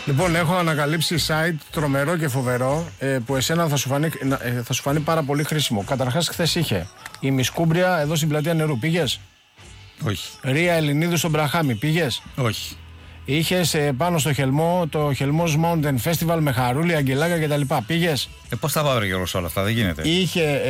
Λοιπόν, έχω ανακαλύψει site τρομερό και φοβερό που εσένα θα σου φανεί πάρα πολύ χρήσιμο. Καταρχάς, χθες είχε η Μισκούμπρια εδώ στην πλατεία Νερού. Πήγες? Όχι. Ρία Ελληνίδου στον Μπραχάμι. Πήγες? Όχι. Είχες πάνω στο Χελμό το Χελμός Mountain Festival με χαρούλια, αγγελάκια κτλ. Πήγες? Πώς θα πάω, ρε Γιώργο, όλα αυτά, δεν γίνεται. Είχε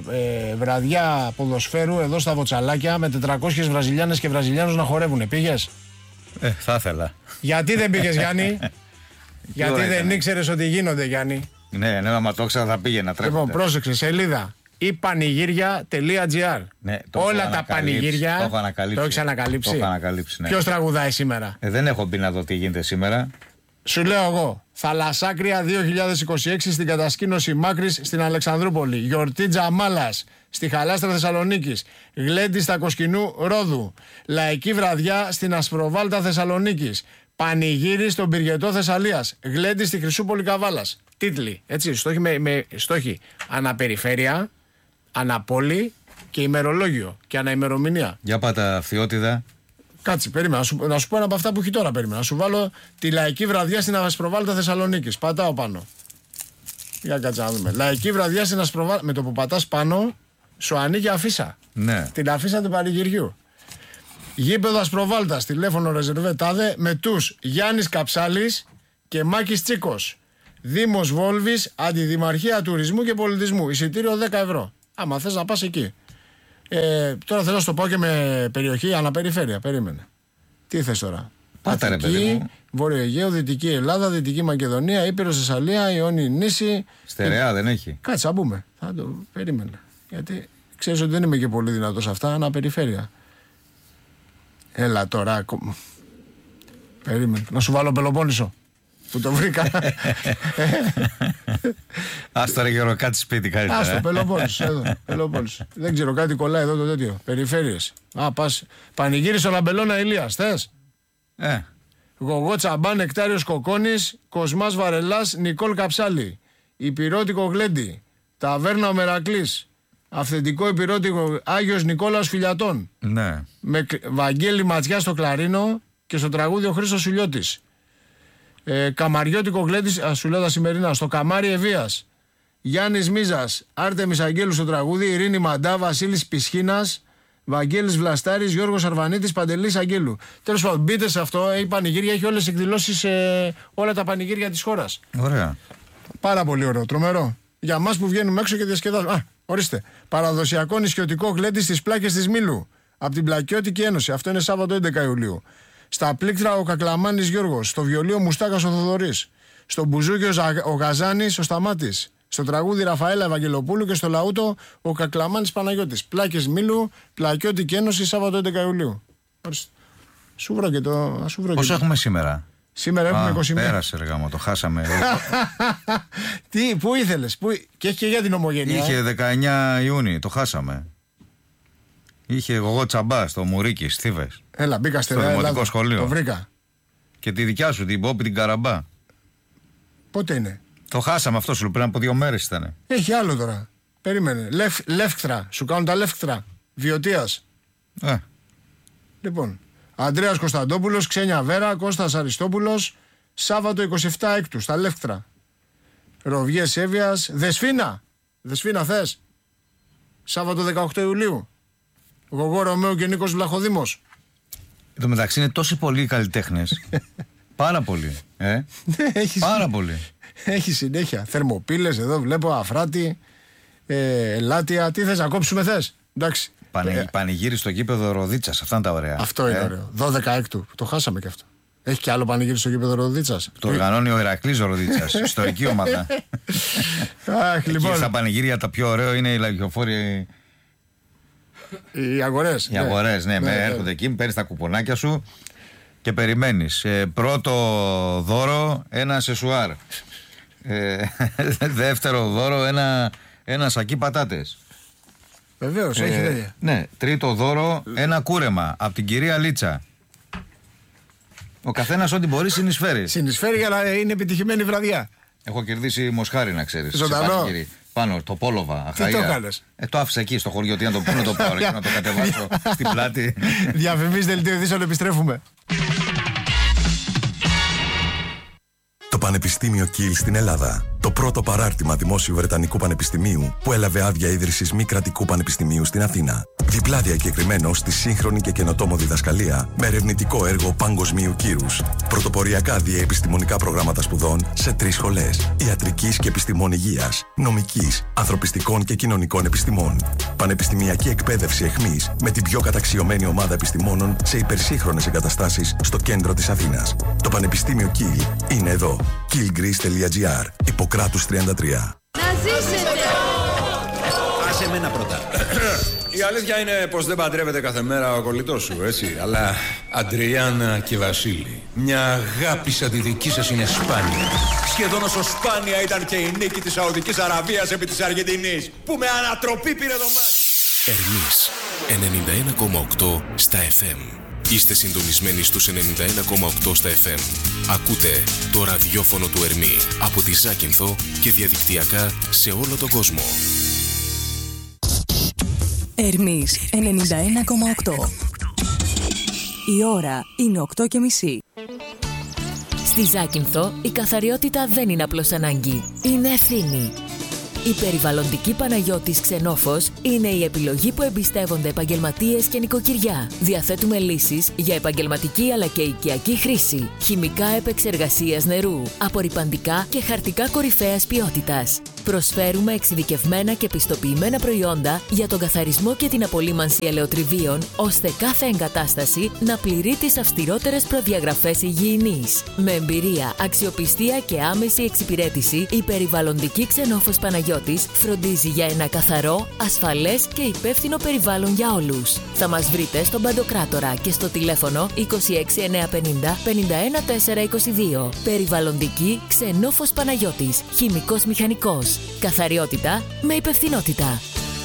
βραδιά ποδοσφαίρου εδώ στα Βοτσαλάκια με 400 Βραζιλιάνες και Βραζιλιάνους να χορεύουν. Πήγες? Θα ήθελα. Γιατί δεν πήγες, Γιάννη? Γιατί δεν ήξερες ότι γίνονται, Γιάννη? Ναι, άμα το ήξερα θα πήγαινα. Λοιπόν, πρόσεξε, σελίδα ipanigirya.gr. Ναι, όλα τα πανηγύρια. Το έχω ανακαλύψει. Το έχεις ανακαλύψει. Το έχω ανακαλύψει, ναι. Ποιος τραγουδάει σήμερα? Δεν έχω μπει να δω τι γίνεται σήμερα. Σου λέω εγώ. Θαλασσάκρια 2026 στην κατασκήνωση Μάκρης στην Αλεξανδρούπολη. Γιορτή Τζαμάλας στη Χαλάστρα Θεσσαλονίκης. Γλέντι στα Κοσκινού Ρόδου. Λαϊκή βραδιά στην Ασπροβάλτα Θεσσαλονίκης. Πανηγύρι στον Πυργετό Θεσσαλίας. Γλέντι στη Χρυσούπολη Καβάλας. Τίτλοι, έτσι, στόχοι αναπεριφέρεια, αναπόλη και ημερολόγιο και αναημερομηνία. Για πάτα Φθιώτιδα. Κάτσε, περίμενα. Να σου πω ένα από αυτά που έχει τώρα. Περίμενα. Να σου βάλω τη λαϊκή βραδιά στην Ασπροβάλτα Θεσσαλονίκης. Πατάω πάνω. Για κάτσε να δούμε. Λαϊκή βραδιά στην Ασπροβάλτα. Με το που πατάς πάνω, σου ανοίγει αφίσα. Ναι. Την αφίσα του πανηγυριού. Γήπεδο Ασπροβάλτας, τηλέφωνο ρεζερβέ τάδε με τους Γιάννης Καψάλης και Μάκης Τσίκος. Δήμος Βόλβης, Αντιδημαρχία Τουρισμού και Πολιτισμού. Εισιτήριο 10 ευρώ. Άμα θες να πας εκεί. Τώρα θέλω να στο πω και με περιοχή αναπεριφέρεια. Περίμενε. Τι θες τώρα? Πάτα, ρε παιδί μου. Βόρειο Αιγαίο, Δυτική Ελλάδα, Δυτική Μακεδονία, Ήπειρος Θεσσαλία, Ιόνι νήσι. Στερεά δεν έχει. Κάτσε να μπούμε. Θα το περίμενε. Γιατί ξέρεις ότι δεν είμαι και πολύ δυνατός αυτά. Αναπεριφέρεια. Έλα τώρα. Περίμενε. Να σου βάλω Πελοπόννησο. Που το βρήκα. Άστο ρε Γιώργο, κάτι σπίτι καλύτερα. Άστο, Πελοπόννησο. Εδώ. Πελοπόννησο. Δεν ξέρω, κάτι κολλάει εδώ το τέτοιο. Περιφέρειες. Πας. Πανηγύρι στο Λαμπελώνα Ηλίας. Θες? Γογό Τσαμπάν, Νεκτάριος Κοκόνης, Κοσμάς Βαρελάς, Νικόλ Καψάλη. Υπηρώτικο Γλέντι. Ταβέρνα ο Μερακλής. Αυθεντικό υπηρώτικο Άγιος Νικόλαος Φιλιατών. Ναι. Με Βαγγέλη Ματσιά στο κλαρίνο και στο τραγούδι ο Χρήστος Σουλιώτης. Καμαριώτικο Γλέντης, σου λέω τα σημερινά, στο Καμάρι Ευβίας. Γιάννης Μίζας, Άρτεμις Αγγέλου στο τραγούδι, Ειρήνη Μαντά, Βασίλης Πισχίνας, Βαγγέλης Βλαστάρης, Γιώργος Αρβανίτης, Παντελής Αγγέλου. Τέλος πάντων, μπείτε σε αυτό, η πανηγύρια έχει όλες τις εκδηλώσεις σε όλα τα πανηγύρια της χώρας. Ωραία. Πάρα πολύ ωραίο, τρομερό. Για εμάς που βγαίνουμε έξω και διασκεδάζουμε. Ορίστε. Παραδοσιακό νησιωτικό γλέντι στις πλάκες της Μήλου. Από την Πλακιώτικη Ένωση. Αυτό είναι Σάββατο 11 Ιουλίου. Στα πλήκτρα ο Κακλαμάνης Γιώργος. Στο βιολίο Μουστάκας ο Θοδωρής. Στο μπουζούκι ο Γαζάνης ο Σταμάτης. Στο τραγούδι Ραφαέλα Ευαγγελοπούλου και στο λαούτο ο Κακλαμάνης Παναγιώτης. Πλάκες Μήλου, Πλακιώτικη Ένωση, Σάββατο 11 Ιουλίου. Σου βρω και το. Πόσο έχουμε σήμερα? Σήμερα έχουμε 21. Πέρασε ρε γάμο, το χάσαμε. Τι, πού ήθελες? Και έχει και για την ομογένεια. Είχε 19 Ιούνιου, το χάσαμε. Είχε εγώ Τσαμπά στο Μουρίκι, Θήβες. Έλα, μπήκα στο δημοτικό σχολείο. Το βρήκα. Και τη δικιά σου, την Πόπη, την Καραμπά. Πότε είναι? Το χάσαμε αυτό, σου πριν από 2 μέρες ήταν. Έχει άλλο τώρα. Περίμενε. Λεύκτρα. Σου κάνουν τα Λεύκτρα. Βιωτίας. Λοιπόν. Ανδρέας Κωνσταντόπουλος, Ξένια Βέρα, Κώστας Αριστόπουλος. Σάββατο 27 Έκτου στα Λεύκτρα. Ροβιές Εύβοιας. Δεσφίνα. Δεσφίνα θες? Σάββατο 18 Ιουλίου. Γογό Ρωμαίου και Νίκος Βλαχοδήμος. Εν τω μεταξύ είναι τόσοι πολλοί καλλιτέχνες. Πάρα πολλοί. Πάρα πολλοί. Έχει συνέχεια. Θερμοπύλες εδώ βλέπω, Αφράτη, Ελάτια. Τι θες να κόψουμε, θες? Εντάξει. Πανηγύρι στο γήπεδο Ροδίτσας. Αυτά είναι τα ωραία. Αυτό είναι ωραίο. 12 Έκτου. Το χάσαμε και αυτό. Έχει και άλλο πανηγύρι στο γήπεδο Ροδίτσας. Το οργανώνει ο Ηρακλής Ροδίτσας. Ιστορική ομάδα. Λοιπόν. Στα πανηγύρια τα πιο ωραίο είναι οι λαγιοφόροι. Οι αγορές. Οι αγορές, ναι. Έρχονται εκεί, παίρνεις τα κουπονάκια σου και περιμένεις. Πρώτο δώρο, ένα σεσουάρ. Δεύτερο δώρο, ένα σακί πατάτες. Βεβαίως, έχει τέτοια. Ναι, τρίτο δώρο, ένα κούρεμα από την κυρία Λίτσα. Ο καθένας ό,τι μπορεί συνεισφέρει. Συνεισφέρει για να είναι επιτυχημένη βραδιά. Έχω κερδίσει μοσχάρι, να ξέρεις. Ζωντανό. Πάνω, το Πόλοβα, Αχαΐα. Τι το κάνεις? Το άφησα εκεί στο χωριό, τι να το πούνε, το πάρω και να το κατεβάσω στην πλάτη. Διαφημίστε, δελτίο ειδήσεων, επιστρέφουμε. Το Πανεπιστήμιο Κιλ στην Ελλάδα. Το πρώτο παράρτημα δημόσιου Βρετανικού Πανεπιστημίου που έλαβε άδεια ίδρυσης μη κρατικού πανεπιστημίου στην Αθήνα. Διπλά διακεκριμένο στη σύγχρονη και καινοτόμο διδασκαλία με ερευνητικό έργο παγκοσμίου κύρους. Πρωτοποριακά διαεπιστημονικά προγράμματα σπουδών σε 3 σχολές: ιατρικής και επιστημών υγείας, νομικής, ανθρωπιστικών και κοινωνικών επιστημών. Πανεπιστημιακή εκπαίδευση εχμής με την πιο καταξιωμένη ομάδα επιστημόνων σε υπερσύγχρονες εγκαταστάσεις στο κέντρο της Αθήνας. Το Πανεπιστήμιο Κιλ είναι εδώ. killgreece.gr. Ιπποκράτους 33. Να ζήσετε! Άσε εμένα πρώτα. Η αλήθεια είναι πως δεν παντρεύεται κάθε μέρα ο κολλητός σου, έτσι. Αλλά Αντριάννα και Βασίλη, μια αγάπη σαν τη δική σας είναι σπάνια. Σχεδόν όσο σπάνια ήταν και η νίκη της Σαουδικής Αραβίας επί της Αργεντινής, που με ανατροπή πήρε το μάτς. Ερμής 91,8 στα FM. Είστε συντονισμένοι στους 91,8 στα FM. Ακούτε το ραδιόφωνο του Ερμή από τη Ζάκυνθο και διαδικτυακά σε όλο τον κόσμο. Ερμής 91,8. Η ώρα είναι 8:30. Στη Ζάκυνθο η καθαριότητα δεν είναι απλώς ανάγκη, είναι ευθύνη. Η περιβαλλοντική Παναγιώτης Ξενόφος είναι η επιλογή που εμπιστεύονται επαγγελματίες και νοικοκυριά. Διαθέτουμε λύσεις για επαγγελματική αλλά και οικιακή χρήση. Χημικά επεξεργασίας νερού, απορρυπαντικά και χαρτικά κορυφαίας ποιότητας. Προσφέρουμε εξειδικευμένα και πιστοποιημένα προϊόντα για τον καθαρισμό και την απολύμανση ελαιοτριβίων, ώστε κάθε εγκατάσταση να πληρεί τις αυστηρότερες προδιαγραφές υγιεινής. Με εμπειρία, αξιοπιστία και άμεση εξυπηρέτηση, η περιβαλλοντική Ξενόφος Παναγιώτης φροντίζει για ένα καθαρό, ασφαλές και υπεύθυνο περιβάλλον για όλους. Θα μας βρείτε στον Παντοκράτορα και στο τηλέφωνο 26950 51422. Περιβαλλοντική Ξενόφος Παναγιώτης, χημικός μηχανικός. Καθαριότητα με υπευθυνότητα.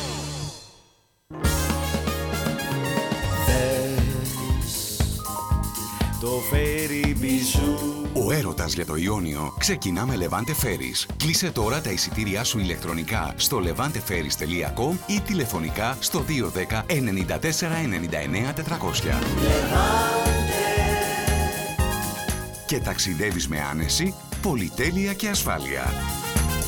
Ο έρωτας για το Ιόνιο ξεκινά με Levante Ferries. Κλείσε τώρα τα εισιτήριά σου ηλεκτρονικά στο levanteferries.com ή τηλεφωνικά στο 210 94 99 400. Και ταξιδεύεις με άνεση, πολυτέλεια και ασφάλεια.